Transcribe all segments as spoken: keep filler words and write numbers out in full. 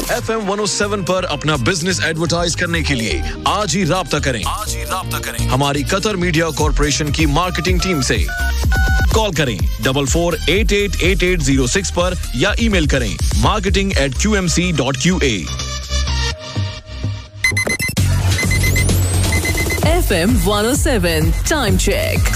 F M one O seven पर अपना business advertise करने के लिए आज ही राब्ता करें आज ही राब्ता करें हमारी कतर मीडिया कॉर्पोरेशन की मार्केटिंग टीम से। कॉल करें double four eight eight eight eight zero six पर या ईमेल करें marketing eight Q M C dot Q A. F M one O seven time check.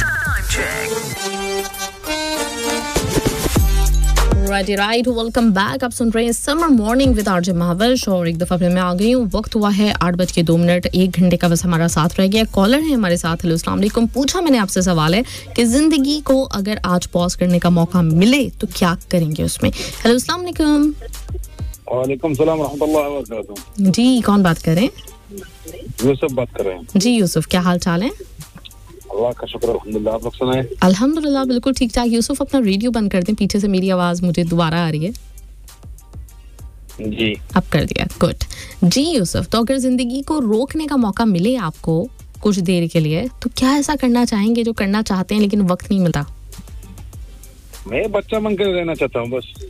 Right right welcome back. आप सुन रहे हैं summer morning with RJ महावश और एक दफा फिर मैं आ गई हूँ। वक्त हुआ है आठ बज के दो मिनट एक घंटे का बस हमारा साथ रह गया। कॉलर है हमारे साथ। हेलो अस्सलाम वालेकुम। पूछा मैंने आपसे सवाल है कि जिंदगी को अगर आज पॉज करने का मौका मिले तो क्या करेंगे उसमें। हेलो अस्सलाम वालेकुम। वालेकुम सलाम रहमतुल्लाह व बरकातहू। जी कौन बात कर रहे हैं? यूसुफ बात कर रहे हैं। जी यूसुफ क्या हाल चाल है? अल्लाह का शुक्र अल्हम्दुलिल्लाह। आप लोग सुनाएं? अल्हम्दुलिल्लाह बिल्कुल ठीक ठाक। यूसुफ अपना रेडियो बंद कर दें, पीछे से मेरी आवाज मुझे दोबारा आ रही है। जी अब कर दिया, गुड। जी यूसुफ, तो अगर जिंदगी को रोकने का मौका मिले आपको कुछ देर के लिए तो क्या ऐसा करना चाहेंगे जो करना चाहते हैं लेकिन वक्त नहीं मिलता? मैं बच्चा बनकर रहना चाहता हूँ बस।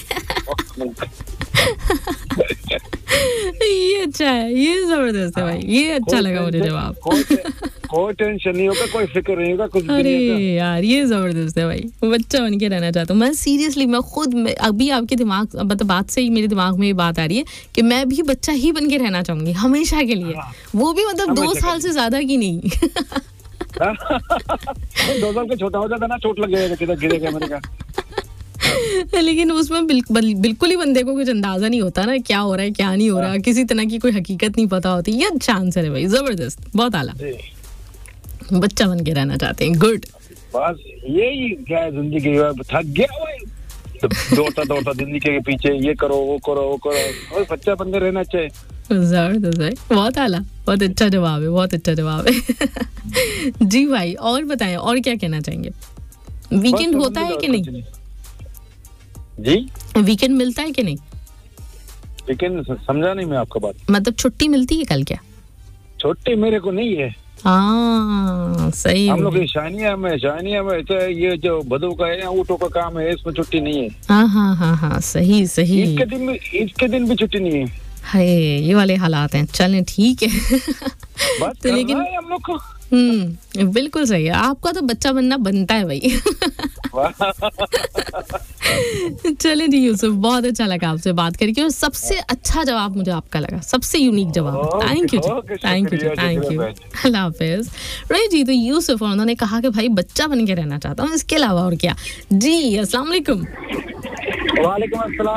ये अच्छा है, ये जबरदस्त है भाई, ये अच्छा लगा मुझे जवाब। कोई टेंशन नहीं होगा, कोई फिक्र नहीं होगा कुछ। अरे यार ये जबरदस्त है भाई, बच्चा बन के रहना चाहता हूँ मैं। सीरियसली मैं खुद मैं, अभी आपके दिमाग मतलब बात से ही मेरे दिमाग में ये बात आ रही है कि मैं भी बच्चा ही बन के रहना चाहूंगी हमेशा के लिए। वो भी मतलब दो साल से ज्यादा की नहीं। दो साल के छोटा हो जाता ना, चोट लग जाएगा, किधर गिरेगा मेरे का। लेकिन उसमें बिल्कुल बिल्कुल ही बंदे को कुछ अंदाजा नहीं होता ना क्या हो रहा है क्या नहीं हो रहा, किसी तरह की कोई हकीकत नहीं पता होती। ये अच्छा आंसर है भाई, जबरदस्त, बहुत आला। बच्चा बन के रहना चाहते हैं, गुड। बस यही क्या है जिंदगी, थक गया भाई दौड़ता दौड़ता जिंदगी के पीछे, ये करो वो करो वो करो, और बच्चा बन के रहना चाहिए। जबरदस्त है, बहुत आला, बहुत अच्छा जवाब है, बहुत अच्छा जवाब है। जी भाई और बताएं और क्या कहना चाहेंगे? वीकेंड होता है कि नहीं? जी वीकेंड मिलता है कि नहीं? वीकेंड समझा नहीं मैं आपका बात। मतलब छुट्टी मिलती है कल क्या? छुट्टी मेरे को नहीं है। हाँ सही। हम लोग शानिया में शानिया में तो ये जो बदू का है ऊँटों का काम है, इसमें छुट्टी नहीं है। हाँ हाँ हाँ हाँ सही सही। ईद के दिन भी ईद के दिन भी छुट्टी नहीं है। हाय ये वाले हालात हैं। चलें ठीक है। बात तो लेकिन हम लोग को हम्म बिल्कुल सही है, आपका तो बच्चा बनना बनता है भाई। चले जी यूसुफ, बहुत अच्छा लगा आपसे बात करके और सबसे अच्छा जवाब मुझे आपका लगा, सबसे यूनिक जवाब। Thank you ji, thank you ji, thank you. Allah Hafiz. Right जी, तो यूसुफ और उन्होंने कहा कि भाई बच्चा बन के रहना चाहता हूँ, इसके अलावा और क्या। जी अस्सलाम वालेकुम। वालेकुम अस्सलाम।